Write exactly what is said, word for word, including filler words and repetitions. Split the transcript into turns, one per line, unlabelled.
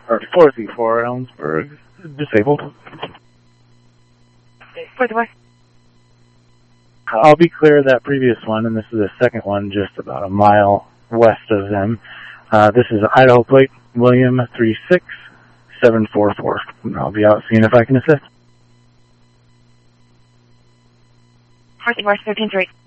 or four three four Ellensburg, disabled.
four three four.
I'll be clear of that previous one, and this is the second one just about a mile west of them. Uh, this is Idaho plate, William three six seven four four. I'll be out seeing if I can assist.
four three four, thirteen three.